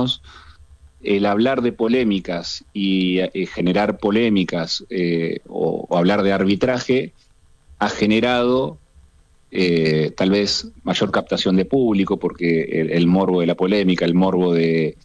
años, el hablar de polémicas y generar polémicas o hablar de arbitraje ha generado tal vez mayor captación de público, porque el morbo de la polémica, el morbo del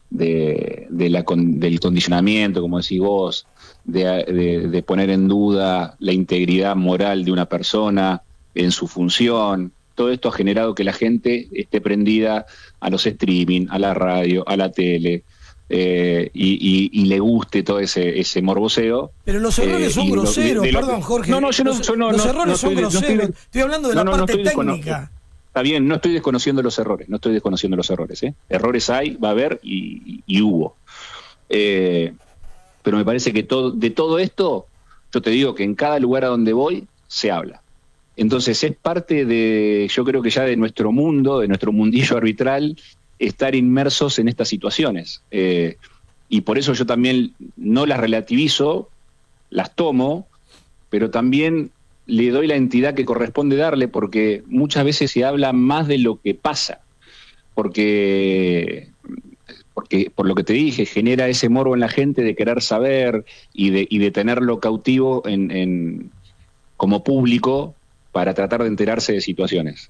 condicionamiento, como decís vos, de poner en duda la integridad moral de una persona en su función, todo esto ha generado que la gente esté prendida a los streaming, a la radio, a la tele, y le guste todo ese morboseo. Pero los errores son groseros, perdón, Jorge. Los errores son groseros. Estoy hablando de la parte técnica. Está bien, no estoy desconociendo los errores, Errores hay, va a haber y hubo. Pero me parece que de todo esto, yo te digo que en cada lugar a donde voy, se habla. Entonces es parte yo creo que ya de nuestro mundo, de nuestro mundillo arbitral, estar inmersos en estas situaciones. Y por eso yo también no las relativizo, las tomo, pero también le doy la entidad que corresponde darle, porque muchas veces se habla más de lo que pasa, porque por lo que te dije, genera ese morbo en la gente de querer saber y de tenerlo cautivo como público para tratar de enterarse de situaciones.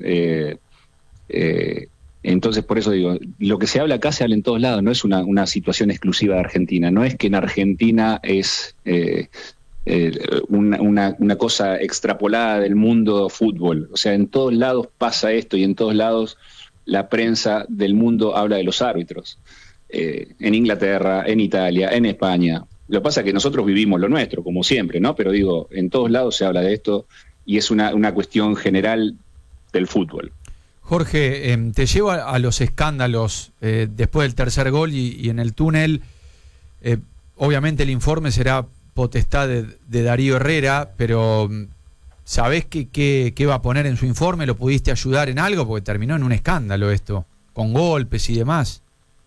Entonces, por eso digo, lo que se habla acá se habla en todos lados, no es una situación exclusiva de Argentina, no es que en Argentina es una cosa extrapolada del mundo fútbol. O sea, en todos lados pasa esto y en todos lados la prensa del mundo habla de los árbitros. En Inglaterra, en Italia, en España. Lo que pasa es que nosotros vivimos lo nuestro, como siempre, ¿no? Pero digo, en todos lados se habla de esto y es una cuestión general del fútbol. Jorge, te llevo a los escándalos después del tercer gol y en el túnel. Obviamente el informe será potestad de Darío Herrera, pero ¿sabés qué va a poner en su informe? ¿Lo pudiste ayudar en algo? Porque terminó en un escándalo esto, con golpes y demás.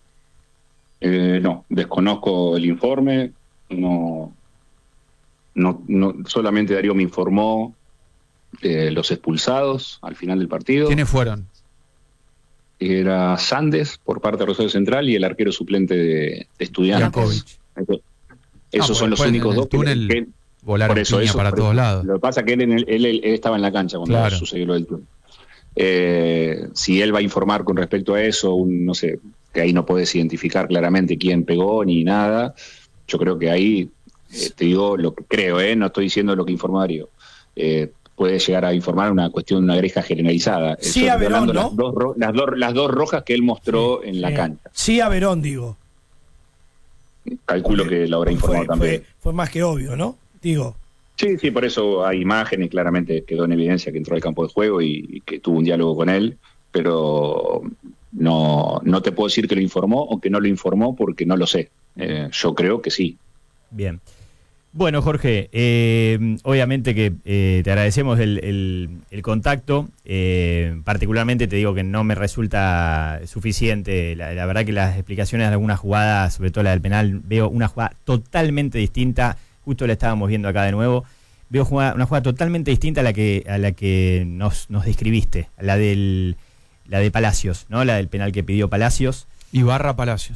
No, desconozco el informe, no, solamente Darío me informó los expulsados al final del partido. ¿Quiénes fueron? Era Sandes por parte de Rosario Central y el arquero suplente de Estudiantes. Esos son los únicos dos que volaron piña para todos lados. Lo que pasa es que él estaba en la cancha cuando sucedió lo del túnel. Si él va a informar con respecto a eso, no sé, que ahí no podés identificar claramente quién pegó ni nada. Yo creo que ahí, te digo lo que creo, no estoy diciendo lo que informó Darío. Puede llegar a informar una cuestión, una greja generalizada. Sí, a Verón, ¿no? Las dos rojas que él mostró en la cancha. Sí, a Verón, digo. Calculo que lo habrá informado también. Fue más que obvio, ¿no? Digo. Sí, por eso hay imágenes, claramente quedó en evidencia que entró al campo de juego y que tuvo un diálogo con él, pero no te puedo decir que lo informó o que no lo informó porque no lo sé. Yo creo que sí. Bien. Bueno, Jorge, obviamente que te agradecemos el contacto, particularmente te digo que no me resulta suficiente, la verdad que las explicaciones de algunas jugadas, sobre todo la del penal, veo una jugada totalmente distinta, justo la estábamos viendo acá de nuevo, veo una jugada totalmente distinta a la que nos describiste, la de Palacios, ¿no? La del penal que pidió Palacios. Ibarra Palacios.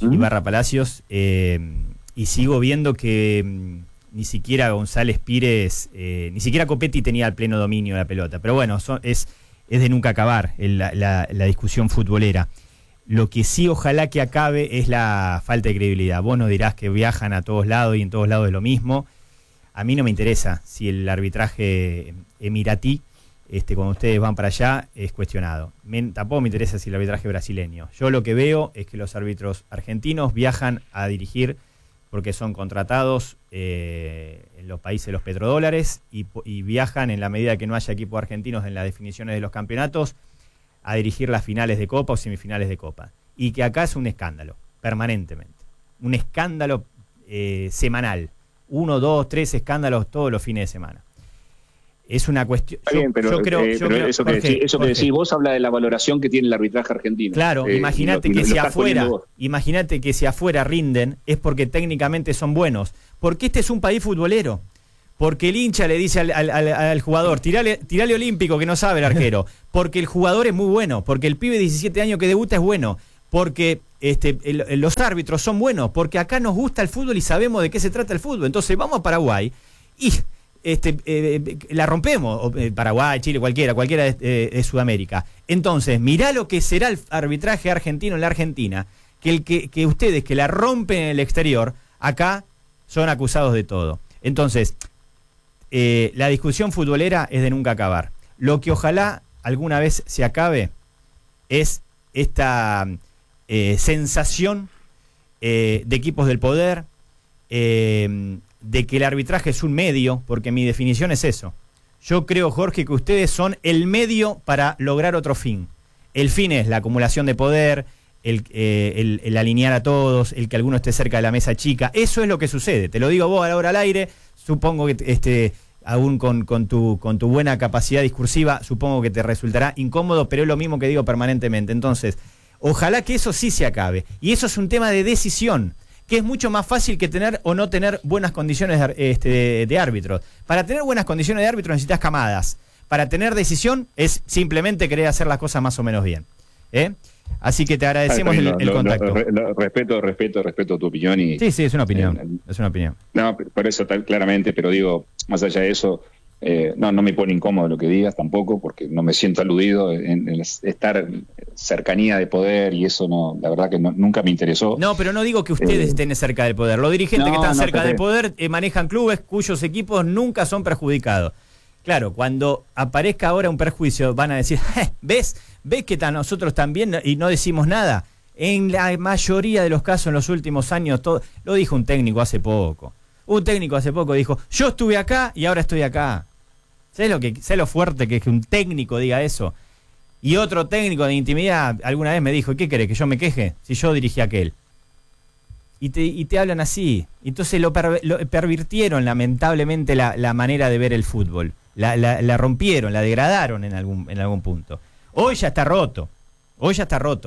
Y sigo viendo que ni siquiera González Pires, ni siquiera Copetti tenía el pleno dominio de la pelota. Pero bueno, es de nunca acabar la discusión futbolera. Lo que sí ojalá que acabe es la falta de credibilidad. Vos nos dirás que viajan a todos lados y en todos lados es lo mismo. A mí no me interesa si el arbitraje emiratí, cuando ustedes van para allá, es cuestionado. Tampoco me interesa si el arbitraje brasileño. Yo lo que veo es que los árbitros argentinos viajan a dirigir porque son contratados en los países de los petrodólares y viajan en la medida que no haya equipos argentinos en las definiciones de los campeonatos a dirigir las finales de Copa o semifinales de Copa. Y que acá es un escándalo, permanentemente. Un escándalo semanal. 1, 2, 3 escándalos todos los fines de semana. Es una cuestión. Está bien, pero eso que decís vos habla de la valoración que tiene el arbitraje argentino. Claro, imagínate que si afuera rinden es porque técnicamente son buenos. Porque este es un país futbolero. Porque el hincha le dice al jugador, tirale olímpico que no sabe el arquero. Porque el jugador es muy bueno. Porque el pibe de 17 años que debuta es bueno. porque los árbitros son buenos, porque acá nos gusta el fútbol y sabemos de qué se trata el fútbol. Entonces vamos a Paraguay y la rompemos, Paraguay, Chile, cualquiera de Sudamérica. Entonces, mirá lo que será el arbitraje argentino en la Argentina, que ustedes que la rompen en el exterior, acá son acusados de todo. Entonces, la discusión futbolera es de nunca acabar. Lo que ojalá alguna vez se acabe es esta sensación de equipos del poder, de que el arbitraje es un medio, porque mi definición es eso. Yo creo, Jorge, que ustedes son el medio para lograr otro fin. El fin es la acumulación de poder, el alinear a todos, el que alguno esté cerca de la mesa chica. Eso es lo que sucede. Te lo digo vos ahora al aire, supongo que aún con tu buena capacidad discursiva, supongo que te resultará incómodo, pero es lo mismo que digo permanentemente. Entonces, ojalá que eso sí se acabe. Y eso es un tema de decisión, que es mucho más fácil que tener o no tener buenas condiciones de árbitros. Para tener buenas condiciones de árbitro necesitas camadas. Para tener decisión es simplemente querer hacer las cosas más o menos bien. Así que te agradecemos el contacto. Respeto tu opinión. Sí, es una opinión. Es una opinión. No, por eso claramente, pero digo, más allá de eso, no me pone incómodo lo que digas tampoco, porque no me siento aludido en estar cercanía de poder, y eso no, la verdad que nunca me interesó. No, pero no digo que ustedes estén cerca del poder. Los dirigentes que están cerca del poder manejan clubes cuyos equipos nunca son perjudicados. Claro, cuando aparezca ahora un perjuicio van a decir, ¿ves que nosotros también y no decimos nada? En la mayoría de los casos en los últimos años, lo dijo un técnico hace poco. Un técnico hace poco dijo, yo estuve acá y ahora estoy acá. ¿Sabes lo fuerte que es que un técnico diga eso? Y otro técnico de intimidad alguna vez me dijo, ¿qué querés, que yo me queje? Si yo dirigí a aquel. Y te hablan así. Entonces lo pervirtieron lamentablemente la manera de ver el fútbol. La rompieron, la degradaron en algún punto. Hoy ya está roto. Hoy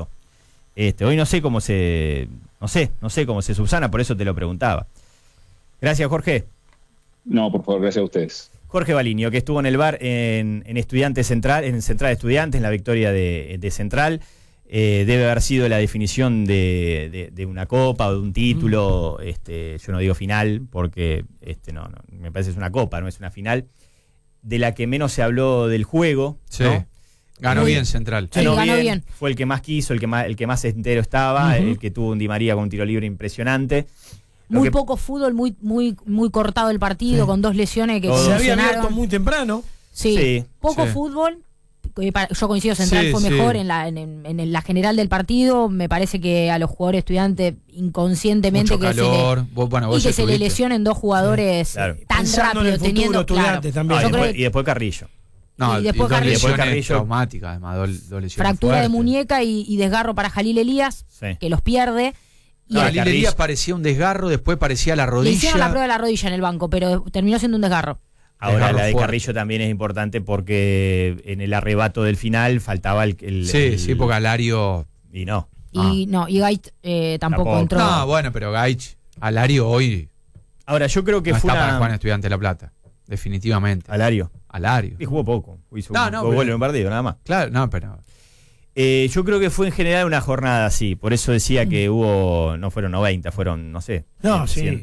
no sé cómo se subsana, por eso te lo preguntaba. Gracias, Jorge. No, por favor, gracias a ustedes. Jorge Balinio, que estuvo en el bar en Estudiantes Central, en Central Estudiantes, en la victoria de Central. Debe haber sido la definición de una copa o de un título. Yo no digo final, porque no, me parece que es una copa, no es una final. De la que menos se habló del juego. Sí. ¿no? Ganó bien Central. Sí, ganó bien. Fue el que más quiso, el que más entero estaba, el que tuvo un Di María con un tiro libre impresionante. Muy poco fútbol, muy cortado el partido, con 2 lesiones que se había abierto muy temprano. Sí. Poco fútbol. Yo coincido, Central fue mejor en la general del partido. Me parece que a los jugadores Estudiantes inconscientemente mucho calor. Que se le lesionen 2 jugadores tan pensando rápido, en el futuro, Estudiantes también. Y después Carrillo. Y después Carrillo traumática, además, 2 lesiones fractura fuertes. de muñeca y desgarro para Jalil Elías, que los pierde. Jalil Elías parecía un desgarro, después parecía la rodilla. Le hicieron la prueba de la rodilla en el banco, pero terminó siendo un desgarro. Ahora la de Carrillo también es importante porque en el arrebato del final faltaba el porque Alario... Y no. Y Gaich tampoco entró. No, bueno, pero Gaich, Alario hoy... Ahora yo creo que fue está para jugar en Estudiantes de La Plata, definitivamente. Alario. Y jugó poco. Hizo un gol en un partido, nada más. Claro, pero... yo creo que fue en general una jornada así, por eso decía que no fueron 90, fueron, no sé, 100,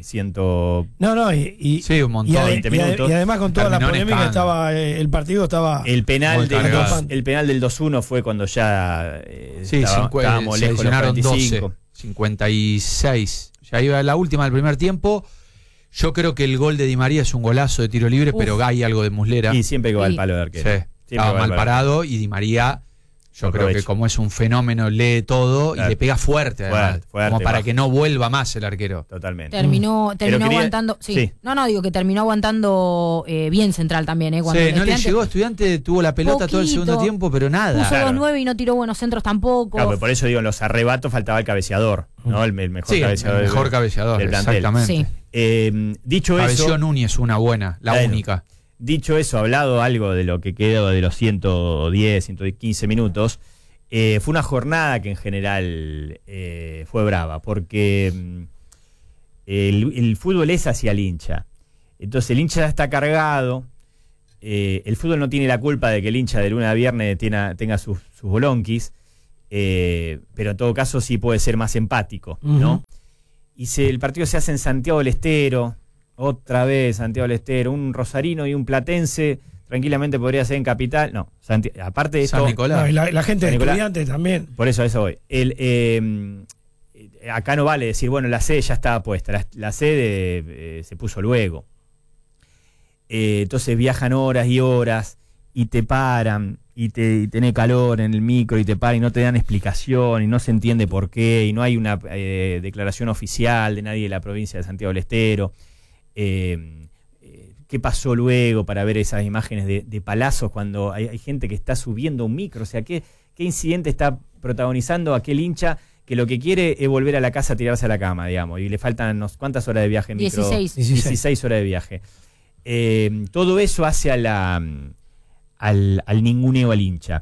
un montón, 20 minutos. Y además con toda la polémica el partido estaba... El penal del 2-1 fue cuando ya estábamos lejos de los 45. 56, ya iba la última del primer tiempo. Yo creo que el gol de Di María es un golazo de tiro libre, pero Gay algo de muslera. Y siempre que va al palo de arquero. Sí, estaba mal parado y Di María... Yo creo que como es un fenómeno, lee todo y le pega fuerte, como para que no vuelva más el arquero. Totalmente. Terminó aguantando. Sí. No, digo que terminó aguantando bien Central también. Cuando no le llegó Estudiante, tuvo la pelota todo el segundo tiempo, pero nada. Puso 2-9 y no tiró buenos centros tampoco. Claro, por eso digo, en los arrebatos faltaba el cabeceador, ¿no? El mejor cabeceador. El mejor cabeceador del plantel. Exactamente. Dicho Cabeció eso. Núñez, una buena, la única. Dicho eso, hablado algo de lo que quedó de los 110, 115 minutos, fue una jornada que en general fue brava, porque el fútbol es hacia el hincha. Entonces el hincha está cargado, el fútbol no tiene la culpa de que el hincha de lunes a viernes tenga sus bolonquis, pero en todo caso sí puede ser más empático, ¿no? Y el partido se hace en Santiago del Estero, otra vez Santiago del Estero, un rosarino y un platense, tranquilamente podría ser en Capital, no, aparte de esto... San Nicolás. No, la gente de Estudiantes también. Por eso, a eso voy. Acá no vale decir, bueno, la sede ya estaba puesta, la sede se puso luego. Entonces viajan horas y horas y te paran y tenés calor en el micro y te paran y no te dan explicación y no se entiende por qué y no hay una declaración oficial de nadie de la provincia de Santiago del Estero. ¿Qué pasó luego para ver esas imágenes de palazos cuando hay gente que está subiendo un micro? O sea, ¿qué incidente está protagonizando aquel hincha que lo que quiere es volver a la casa a tirarse a la cama, digamos, y le faltan ¿cuántas horas de viaje en micro? 16 horas de viaje. Todo eso hace al ninguneo al hincha.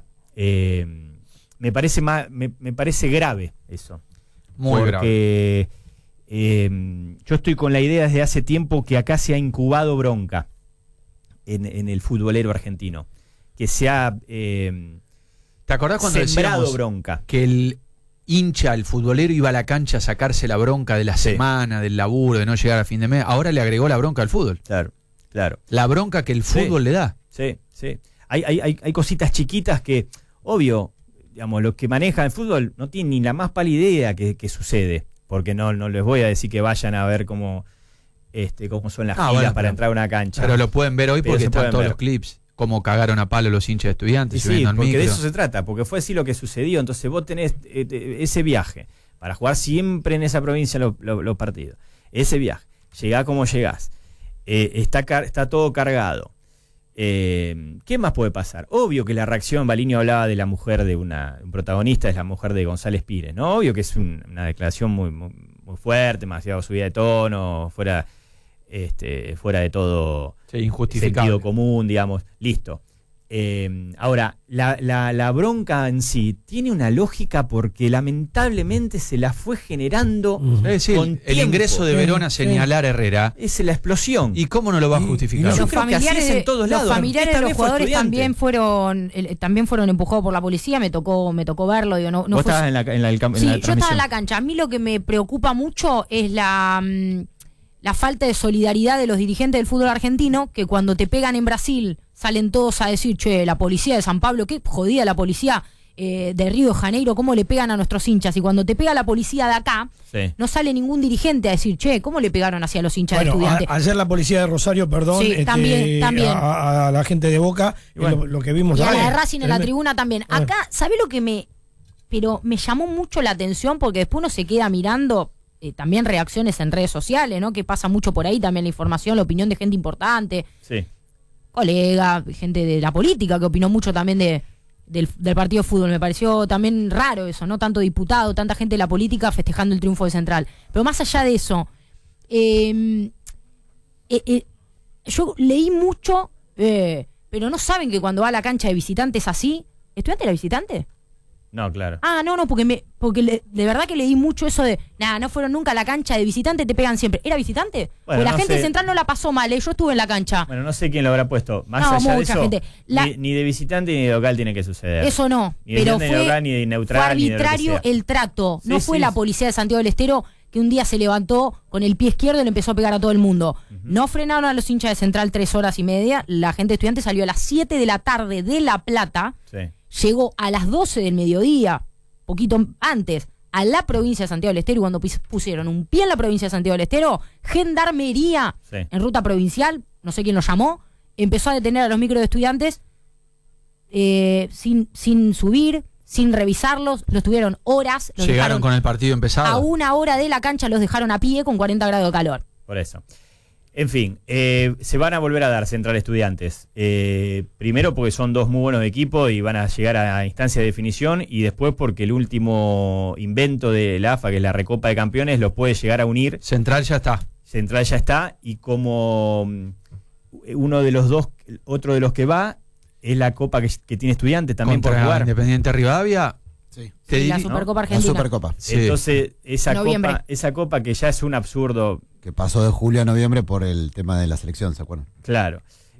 Me parece grave eso. Muy grave. Yo estoy con la idea desde hace tiempo que acá se ha incubado bronca en el futbolero argentino. Que se ha ¿te acordás cuando sembrado decíamos bronca? Que el hincha, el futbolero, iba a la cancha a sacarse la bronca de la semana, del laburo, de no llegar a fin de mes? Ahora le agregó la bronca al fútbol. Claro. La bronca que el fútbol le da. Sí. Hay cositas chiquitas que, obvio, digamos, los que manejan el fútbol no tienen ni la más pálida idea que sucede. Porque no les voy a decir que vayan a ver cómo son las filas para entrar a una cancha. Pero lo pueden ver hoy porque están todos los clips. Cómo cagaron a palo los hinchas de Estudiantes. Sí, porque de eso se trata, porque fue así lo que sucedió. Entonces vos tenés ese viaje para jugar siempre en esa provincia los partidos. Ese viaje, llegás como llegás. Está todo cargado. ¿Qué más puede pasar? Obvio que la reacción, Balinio hablaba de la mujer de un protagonista, es la mujer de González Pires, ¿no? Obvio que es una declaración muy, muy, muy fuerte, demasiado subida de tono, fuera de todo sentido común, digamos. Listo. Ahora, la bronca en sí tiene una lógica porque lamentablemente se la fue generando con el ingreso de Verón a señalar a Herrera. Es la explosión. ¿Y cómo no lo va a justificar? Los familiares en todos lados. Los familiares de los jugadores también fueron empujados por la policía. Me tocó verlo. Digo, no ¿Vos estabas en la Sí, yo estaba en la cancha. A mí lo que me preocupa mucho es la falta de solidaridad de los dirigentes del fútbol argentino, que cuando te pegan en Brasil salen todos a decir, che, la policía de San Pablo, qué jodida la policía de Río de Janeiro, cómo le pegan a nuestros hinchas. Y cuando te pega la policía de acá, no sale ningún dirigente a decir, che, cómo le pegaron hacia los hinchas de Estudiantes. Ayer la policía de Rosario, también. A la gente de Boca, lo que vimos. Y a la de Racing en la tribuna también. Acá, ¿sabés lo que me llamó mucho la atención? Porque después uno se queda mirando también reacciones en redes sociales, ¿no? Que pasa mucho por ahí también la información, la opinión de gente importante. Sí. Colega, gente de la política que opinó mucho también del partido de fútbol. Me pareció también raro eso, ¿no? Tanto diputado, tanta gente de la política festejando el triunfo de Central. Pero más allá de eso, yo leí mucho, pero no saben que cuando va a la cancha de visitantes así, ¿Estudiante era visitante? No, claro. No, porque de verdad que leí mucho eso de, no fueron nunca a la cancha de visitante, te pegan siempre. ¿Era visitante? Bueno, porque la gente de Central no la pasó mal, yo estuve en la cancha. Bueno, no sé quién lo habrá puesto. Más allá de eso, gente. Ni de visitante ni de local tiene que suceder. Eso no, ni de pero ni de local, ni de neutral, fue arbitrario ni de lo que sea. el trato. No fue la policía de Santiago del Estero que un día se levantó con el pie izquierdo y le empezó a pegar a todo el mundo. No frenaron a los hinchas de Central 3 horas y media. La gente de Estudiantes salió a las 7 de la tarde de La Plata. Llegó a las 12 del mediodía, poquito antes, a la provincia de Santiago del Estero, y cuando pusieron un pie en la provincia de Santiago del Estero, Gendarmería en ruta provincial, no sé quién lo llamó, empezó a detener a los micros de Estudiantes sin subir, sin revisarlos, los tuvieron horas. Llegaron con el partido empezado. A 1 hora de la cancha los dejaron a pie con 40 grados de calor. Por eso. En fin, se van a volver a dar Central Estudiantes. Primero porque son dos muy buenos equipos y van a llegar a instancia de definición, y después porque el último invento de la AFA, que es la Recopa de Campeones, los puede llegar a unir. Central ya está, y como uno de los dos, otro de los que va, es la Copa que tiene Estudiantes también contra por jugar. Independiente Rivadavia. La Supercopa Argentina. La Supercopa. Sí. Entonces, esa copa que ya es un absurdo. Que pasó de julio a noviembre por el tema de la selección, ¿se acuerdan? Claro.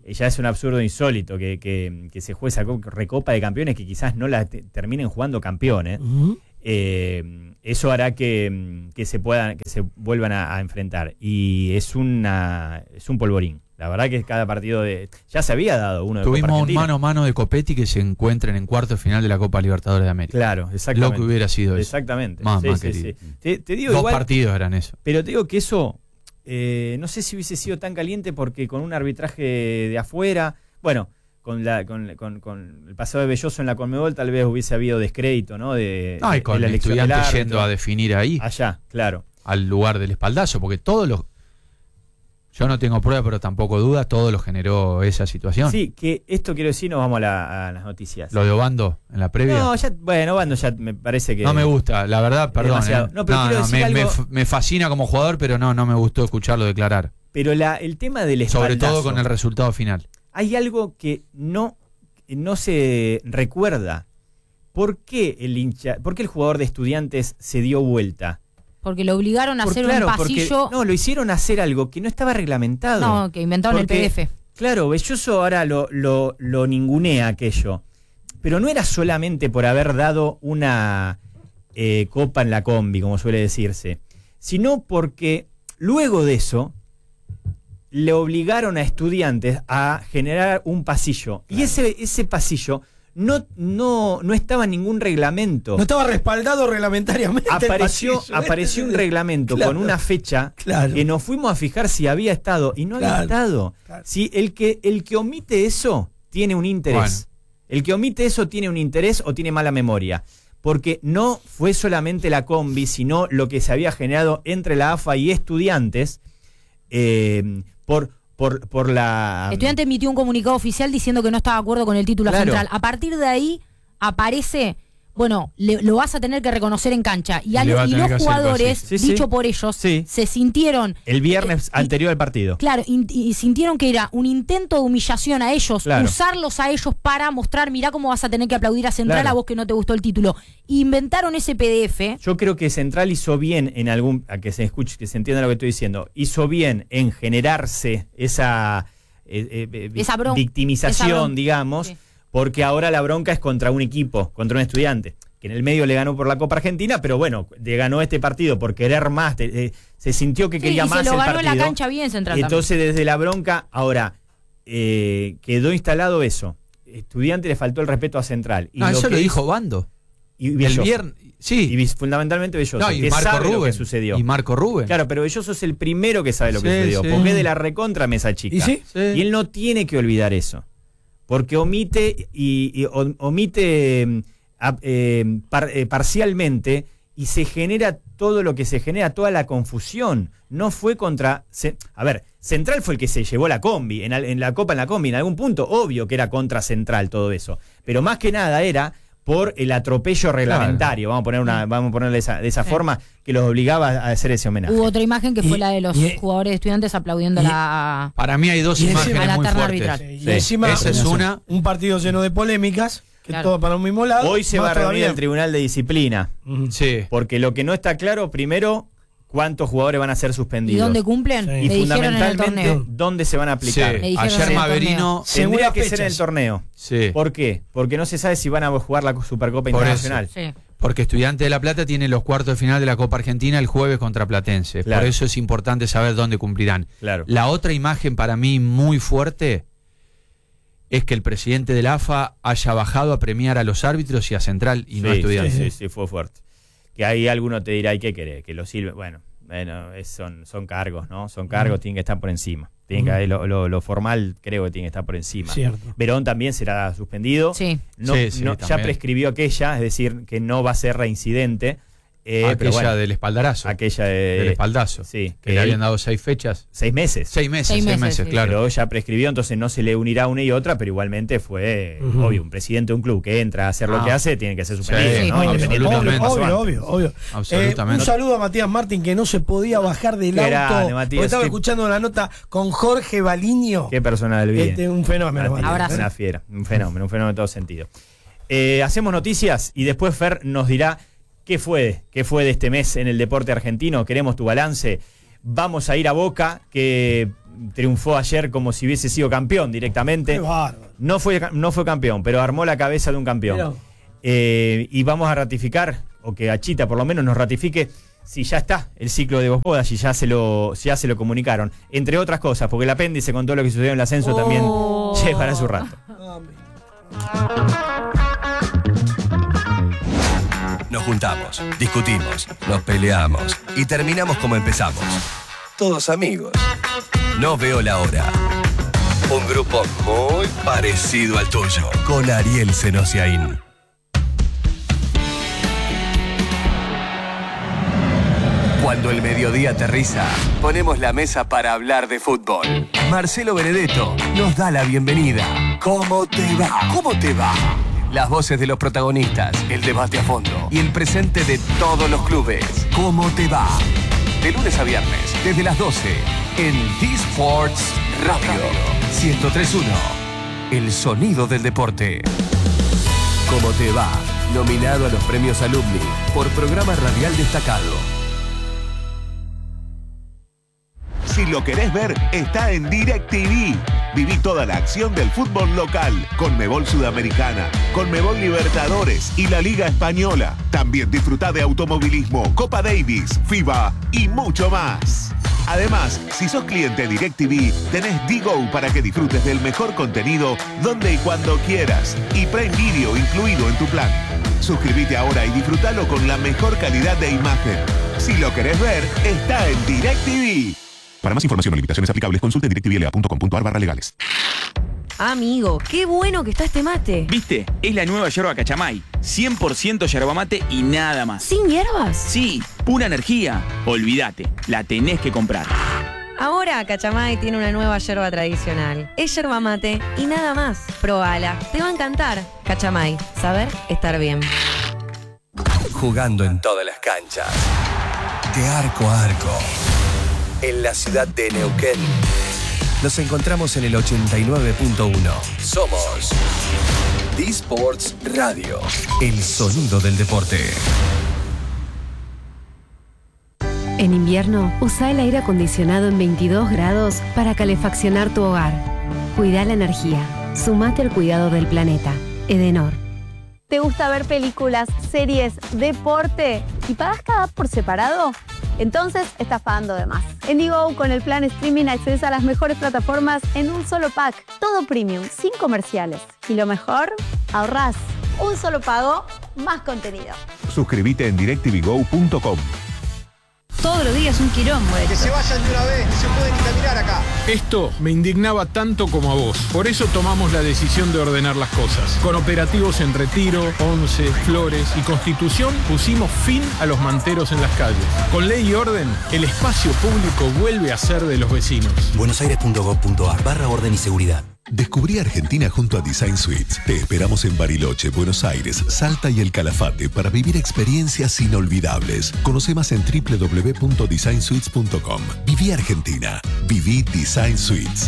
ya es un absurdo insólito que se juegue esa Recopa de Campeones, que quizás no la terminen jugando campeones. Eso hará que se vuelvan a enfrentar. Y es un polvorín. La verdad que cada partido ya se había dado uno de Copa Tuvimos un Argentina. mano a mano de Copetti que se encuentren en cuarto de final de la Copa Libertadores de América. Claro, exactamente. Lo que hubiera sido eso. Exactamente. Mamá, Sí. Te digo Dos igual, partidos eran eso. pero te digo que eso no sé si hubiese sido tan caliente, porque con un arbitraje de afuera, bueno, con el pasado de Belloso en la Conmebol tal vez hubiese habido descrédito, ¿no? Y con de la el elección del estudiante árbitro. yendo a definir ahí, Allá, claro. al lugar del espaldazo, porque yo no tengo prueba, pero tampoco duda, todo lo generó esa situación. Sí, que esto quiero decir, nos vamos a las noticias. Lo de Obando en la previa. No, Obando ya me parece que... No me gusta, la verdad, perdón. demasiado. No, pero quiero decir algo- me fascina como jugador, pero no me gustó escucharlo declarar. Pero el tema del espaldazo... Sobre todo con el resultado final. Hay algo que no se recuerda. ¿Por qué el jugador de Estudiantes se dio vuelta? Porque lo obligaron a hacer un pasillo. No, lo hicieron hacer algo que no estaba reglamentado. No, que inventaron Porque, el PDF. Claro, Belloso ahora lo ningunea aquello. Pero no era solamente por haber dado una copa en la combi, como suele decirse, sino porque luego de eso le obligaron a Estudiantes a generar un pasillo. Claro. Y ese pasillo no estaba en ningún reglamento. No estaba respaldado reglamentariamente. Apareció un reglamento con una fecha que nos fuimos a fijar si había estado y no había estado. Claro. Si el que omite eso tiene un interés. Bueno. El que omite eso tiene un interés o tiene mala memoria. Porque no fue solamente la combi, sino lo que se había generado entre la AFA y Estudiantes por la... Estudiante emitió un comunicado oficial diciendo que no estaba de acuerdo con el título central. A partir de ahí aparece, lo vas a tener que reconocer en cancha. Y los jugadores, dicho por ellos, se sintieron... El viernes anterior al partido. Claro, y sintieron que era un intento de humillación a ellos, usarlos a ellos para mostrar, mirá cómo vas a tener que aplaudir a Central a vos que no te gustó el título. Inventaron ese PDF. Yo creo que Central hizo bien a que se escuche, que se entienda lo que estoy diciendo, hizo bien en generarse esa victimización, digamos, porque ahora la bronca es contra un equipo, contra un Estudiante, que en el medio le ganó por la Copa Argentina, pero bueno, le ganó este partido por querer más, se sintió que quería más el partido. Se lo ganó en la cancha bien Central. Entonces desde la bronca, ahora quedó instalado eso. Estudiante le faltó el respeto a Central. Y eso lo dijo Obando. Y el viernes, sí. Y fundamentalmente Belloso, y que Marco sabe Rubén, lo que sucedió. Y Marco Rubén. Claro, pero Belloso es el primero que sabe lo que sucedió, porque es de la recontra mesa chica. Y él no tiene que olvidar eso, porque omite parcialmente, y se genera todo lo que se genera, toda la confusión. No fue contra... Central fue el que se llevó la combi, en la Copa en la combi, en algún punto, obvio que era contra Central todo eso, pero más que nada era por el atropello reglamentario, vamos a ponerle de esa forma, que los obligaba a hacer ese homenaje. Hubo otra imagen que fue la de los jugadores de Estudiantes aplaudiendo para mí hay dos imágenes a la muy terna fuertes. arbitral. Y encima esa es un partido lleno de polémicas, que todo para un mismo lado. Hoy se va a reunir el Tribunal de Disciplina, porque lo que no está claro, primero, cuántos jugadores van a ser suspendidos. ¿Y dónde cumplen? Y fundamentalmente, dónde se van a aplicar. Ayer Maverino... Tendría que ser en el torneo. ¿Por qué? Porque no se sabe si van a jugar la Supercopa Internacional. Porque Estudiantes de La Plata tiene los cuartos de final de la Copa Argentina el jueves contra Platense. Por eso es importante saber dónde cumplirán. La otra imagen para mí muy fuerte es que el presidente de la AFA haya bajado a premiar a los árbitros y a Central y no a Estudiantes. Sí, fue fuerte. Que ahí alguno te dirá, ¿y qué querés? Que lo sirve. Bueno, son cargos, ¿no? Son cargos, tienen que estar por encima. Lo formal creo que tiene que estar por encima. Cierto. Verón también será suspendido. Ya prescribió aquella, es decir, que no va a ser reincidente. Aquella del espaldarazo. Aquella del espaldazo. Sí. Que le habían dado 6 fechas. 6 meses. 6 meses, claro. Pero ya prescribió, entonces no se le unirá una y otra, pero igualmente fue obvio. Un presidente de un club que entra a hacer lo que hace tiene que ser suspendido, ¿no? Independientemente. Obvio. Absolutamente. Un saludo a Matías Martín, que no se podía bajar del auto. Grande, Matías, porque estaba escuchando la nota con Jorge Baliño. Qué persona del bien. Un fenómeno. Una fiera, un fenómeno en todo sentido. Hacemos noticias y después Fer nos dirá ¿qué fue de este mes en el deporte argentino? Queremos tu balance. Vamos a ir a Boca, que triunfó ayer como si hubiese sido campeón directamente. Qué bárbaro. No fue campeón, pero armó la cabeza de un campeón. Y vamos a ratificar, o que Achita por lo menos nos ratifique, si ya está el ciclo de Gospoda, si ya se lo comunicaron. Entre otras cosas, porque el apéndice con todo lo que sucedió en el ascenso también llevará su rato. Nos juntamos, discutimos, nos peleamos y terminamos como empezamos. Todos amigos. No veo la hora. Un grupo muy parecido al tuyo, con Ariel Senosiaín. Cuando el mediodía aterriza, ponemos la mesa para hablar de fútbol. Marcelo Benedetto nos da la bienvenida. ¿Cómo te va? ¿Cómo te va? Las voces de los protagonistas, el debate a fondo y el presente de todos los clubes. ¿Cómo te va? De lunes a viernes, desde las 12, en D-Sports Radio 103.1. El sonido del deporte. ¿Cómo te va? Nominado a los premios Alumni por programa radial destacado. Si lo querés ver, está en DirecTV. Viví toda la acción del fútbol local, Conmebol Sudamericana, Conmebol Libertadores y la Liga Española. También disfrutá de automovilismo, Copa Davis, FIBA y mucho más. Además, si sos cliente DirecTV, tenés D-Go para que disfrutes del mejor contenido donde y cuando quieras. Y Prime Video incluido en tu plan. Suscríbete ahora y disfrutalo con la mejor calidad de imagen. Si lo querés ver, está en DirecTV. Para más información o limitaciones aplicables, consulte directvla.com.ar/legales. Amigo, qué bueno que está este mate. ¿Viste? Es la nueva yerba Cachamay. 100% yerba mate y nada más. ¿Sin hierbas? Sí, pura energía. Olvídate, la tenés que comprar. Ahora Cachamay tiene una nueva yerba tradicional. Es yerba mate y nada más. Probala, te va a encantar. Cachamay, saber estar bien. Jugando en todas las canchas. De arco a arco. En la ciudad de Neuquén. Nos encontramos en el 89.1. Somos D-Sports Radio. El sonido del deporte. En invierno, usa el aire acondicionado en 22 grados para calefaccionar tu hogar. Cuida la energía. Sumate al cuidado del planeta. Edenor. ¿Te gusta ver películas, series, deporte y pagas cada por separado? Entonces estás pagando de más. En D-Go, con el plan streaming, accedes a las mejores plataformas en un solo pack. Todo premium, sin comerciales. Y lo mejor, ahorrás. Un solo pago, más contenido. Suscríbete en directvgo.com. Todos los días un quilombo esto. Que se vayan de una vez, no se pueden ni caminar acá. Esto me indignaba tanto como a vos. Por eso tomamos la decisión de ordenar las cosas. Con operativos en Retiro, Once, Flores y Constitución pusimos fin a los manteros en las calles. Con ley y orden, el espacio público vuelve a ser de los vecinos. buenosaires.gov.ar/orden y seguridad. Descubrí Argentina junto a Design Suites. Te esperamos en Bariloche, Buenos Aires, Salta y El Calafate para vivir experiencias inolvidables. Conoce más en www.designsuites.com. Viví Argentina. Viví Design Suites.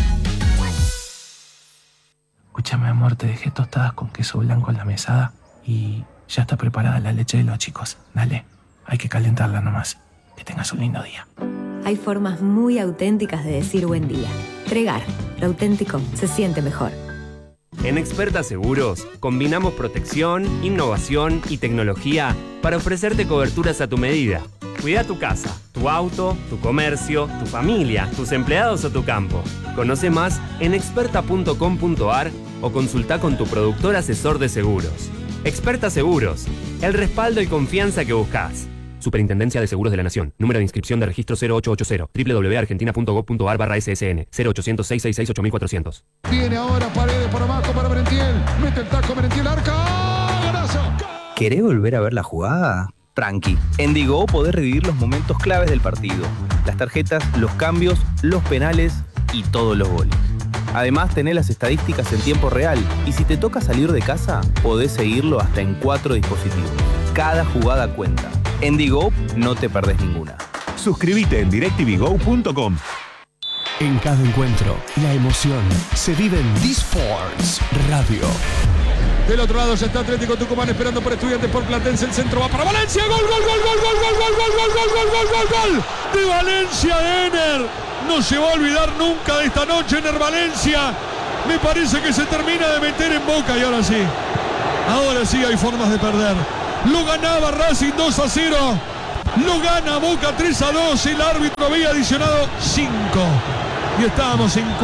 Escúchame, amor, te dejé tostadas con queso blanco en la mesada y ya está preparada la leche de los chicos. Dale, hay que calentarla nomás. Que tengas un lindo día. Hay formas muy auténticas de decir buen día. Tregar, lo auténtico se siente mejor. En Experta Seguros combinamos protección, innovación y tecnología para ofrecerte coberturas a tu medida. Cuida tu casa, tu auto, tu comercio, tu familia, tus empleados o tu campo. Conoce más en experta.com.ar o consulta con tu productor asesor de seguros. Experta Seguros, el respaldo y confianza que buscas. Superintendencia de Seguros de la Nación. Número de inscripción de registro 0880. www.argentina.gov.ar/ssn. 0800-666-8400. Viene ahora Paredes por abajo para Merentiel. Mete el taco Merentiel, arca. ¡Golazo! ¿Querés volver a ver la jugada? Tranqui. En D-Go podés revivir los momentos claves del partido. Las tarjetas, los cambios, los penales y todos los goles. Además, tenés las estadísticas en tiempo real. Y si te toca salir de casa, podés seguirlo hasta en 4 dispositivos. Cada jugada cuenta. En D-Go no te perdés ninguna. Suscríbete en directvgo.com. En cada encuentro, la emoción se vive en D-Sports Radio. Del otro lado ya está Atlético Tucumán esperando por Estudiantes, por Platense. El centro va para Valencia. Gol, gol, gol, gol, gol, gol, gol, gol, gol, gol, gol, gol, gol, gol. De Valencia, de Ener. No se va a olvidar nunca de esta noche, Ener Valencia. Me parece que se termina de meter en Boca y ahora sí hay formas de perder. Lo ganaba Racing 2-0. Lo gana Boca 3-2. El árbitro había adicionado 5. Y estábamos en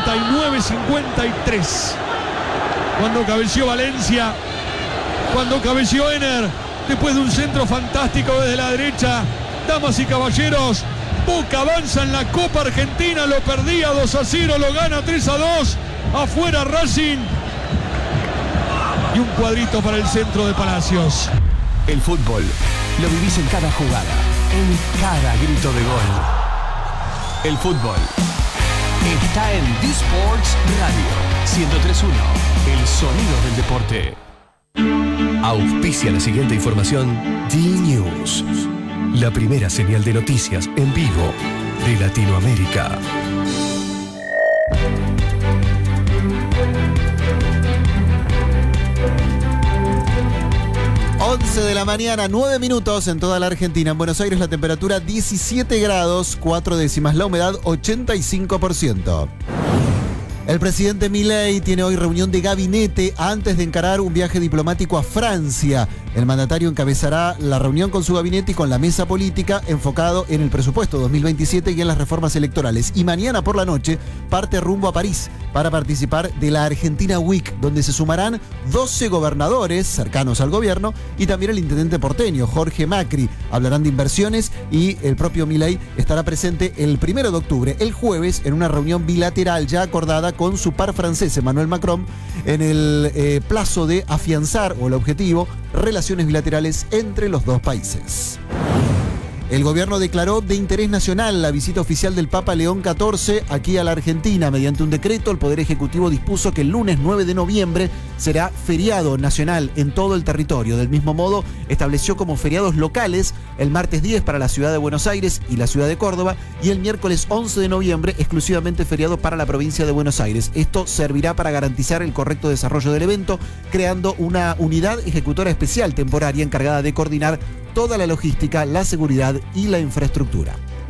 49-53. Cuando cabeció Valencia, cuando cabeció Ener, después de un centro fantástico desde la derecha. Damas y caballeros, Boca avanza en la Copa Argentina, lo perdía 2-0, lo gana 3-2. Afuera Racing. Y un cuadrito para el centro de Palacios. El fútbol lo vivís en cada jugada, en cada grito de gol. El fútbol está en D-Sports Radio 103.1, el sonido del deporte. Auspicia la siguiente información D-News, la primera señal de noticias en vivo de Latinoamérica. De la mañana, 9 minutos en toda la Argentina. En Buenos Aires la temperatura 17 grados, 4 décimas, la humedad 85%. El presidente Milei tiene hoy reunión de gabinete antes de encarar un viaje diplomático a Francia. El mandatario encabezará la reunión con su gabinete y con la mesa política enfocado en el presupuesto 2027 y en las reformas electorales. Y mañana por la noche parte rumbo a París para participar de la Argentina Week, donde se sumarán 12 gobernadores cercanos al gobierno y también el intendente porteño, Jorge Macri. Hablarán de inversiones y el propio Milei estará presente el 1 de octubre, el jueves, en una reunión bilateral ya acordada con su par francés, Emmanuel Macron, en el plazo de afianzar, o el objetivo, relaciones bilaterales entre los dos países. El gobierno declaró de interés nacional la visita oficial del Papa León XIV aquí a la Argentina. Mediante un decreto, el Poder Ejecutivo dispuso que el lunes 9 de noviembre será feriado nacional en todo el territorio. Del mismo modo, estableció como feriados locales el martes 10 para la ciudad de Buenos Aires y la ciudad de Córdoba y el miércoles 11 de noviembre exclusivamente feriado para la provincia de Buenos Aires. Esto servirá para garantizar el correcto desarrollo del evento, creando una unidad ejecutora especial temporaria encargada de coordinar toda la logística, la seguridad y la infraestructura.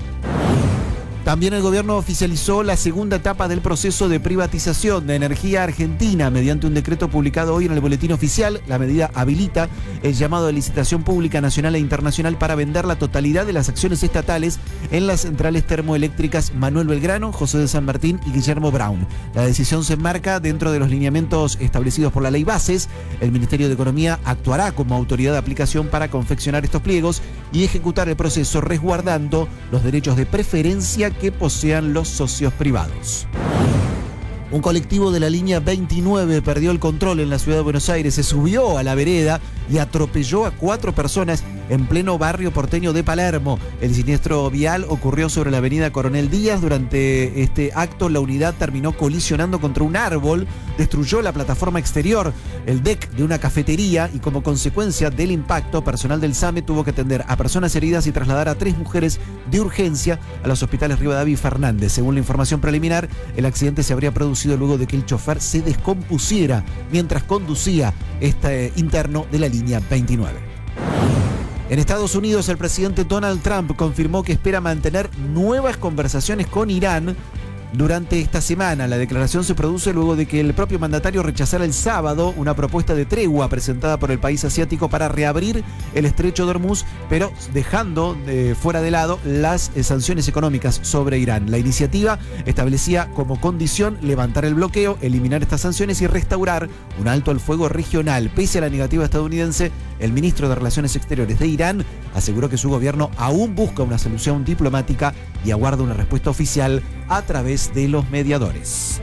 También el gobierno oficializó la segunda etapa del proceso de privatización de Energía Argentina. Mediante un decreto publicado hoy en el Boletín Oficial, la medida habilita el llamado de licitación pública nacional e internacional para vender la totalidad de las acciones estatales en las centrales termoeléctricas Manuel Belgrano, José de San Martín y Guillermo Brown. La decisión se enmarca dentro de los lineamientos establecidos por la Ley Bases. El Ministerio de Economía actuará como autoridad de aplicación para confeccionar estos pliegos y ejecutar el proceso resguardando los derechos de preferencia que posean los socios privados. Un colectivo de la línea 29 perdió el control en la ciudad de Buenos Aires, se subió a la vereda y atropelló a 4 personas en pleno barrio porteño de Palermo. El siniestro vial ocurrió sobre la avenida Coronel Díaz. Durante este acto, la unidad terminó colisionando contra un árbol, destruyó la plataforma exterior, el deck de una cafetería y como consecuencia del impacto, personal del SAME tuvo que atender a personas heridas y trasladar a 3 mujeres de urgencia a los hospitales Rivadavia y Fernández. Según la información preliminar, el accidente se habría producido luego de que el chofer se descompusiera mientras conducía este interno de la línea 29. En Estados Unidos, el presidente Donald Trump confirmó que espera mantener nuevas conversaciones con Irán durante esta semana. La declaración se produce luego de que el propio mandatario rechazara el sábado una propuesta de tregua presentada por el país asiático para reabrir el estrecho de Hormuz, pero dejando fuera de lado las sanciones económicas sobre Irán. La iniciativa establecía como condición levantar el bloqueo, eliminar estas sanciones y restaurar un alto al fuego regional. Pese a la negativa estadounidense, el ministro de Relaciones Exteriores de Irán aseguró que su gobierno aún busca una solución diplomática y aguarda una respuesta oficial a través de los mediadores.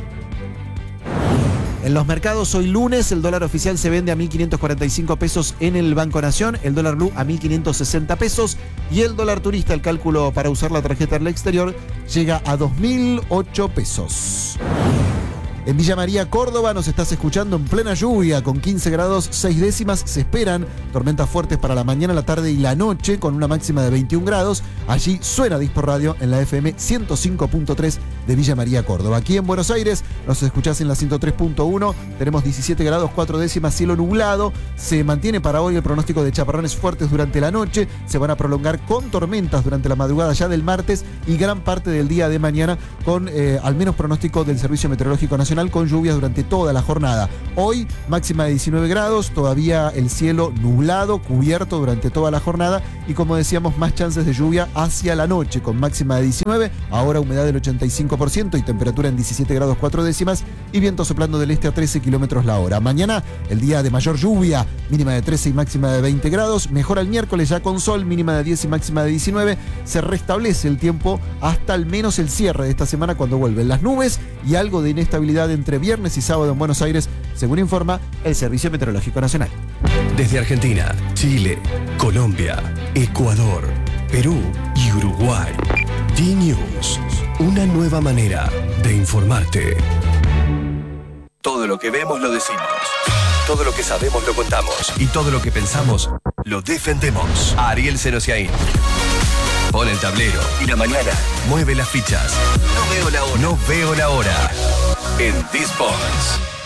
En los mercados hoy lunes, el dólar oficial se vende a 1.545 pesos en el Banco Nación, el dólar blue a 1.560 pesos y el dólar turista, el cálculo para usar la tarjeta en el exterior, llega a 2.008 pesos. En Villa María, Córdoba, nos estás escuchando en plena lluvia, con 15 grados 6 décimas. Se esperan tormentas fuertes para la mañana, la tarde y la noche, con una máxima de 21 grados. Allí suena Dispo Radio en la FM 105.3 de Villa María, Córdoba. Aquí en Buenos Aires nos escuchás en la 103.1. Tenemos 17 grados 4 décimas, cielo nublado. Se mantiene para hoy el pronóstico de chaparrones fuertes durante la noche. Se van a prolongar con tormentas durante la madrugada ya del martes y gran parte del día de mañana, con al menos pronóstico del Servicio Meteorológico Nacional, con lluvias durante toda la jornada. Hoy máxima de 19 grados, todavía el cielo nublado, cubierto durante toda la jornada, y como decíamos, más chances de lluvia hacia la noche, con máxima de 19, ahora humedad del 85% y temperatura en 17 grados 4 décimas y viento soplando del este a 13 kilómetros la hora. Mañana, el día de mayor lluvia, mínima de 13 y máxima de 20 grados. Mejora el miércoles ya con sol, mínima de 10 y máxima de 19. Se restablece el tiempo hasta al menos el cierre de esta semana, cuando vuelven las nubes y algo de inestabilidad entre viernes y sábado en Buenos Aires, según informa el Servicio Meteorológico Nacional. Desde Argentina, Chile, Colombia, Ecuador, Perú y Uruguay. D-News, una nueva manera de informarte. Todo lo que vemos lo decimos. Todo lo que sabemos lo contamos. Y todo lo que pensamos lo defendemos. Ariel Senosiaín pone el tablero y la mañana mueve las fichas. No veo la hora. En This Box.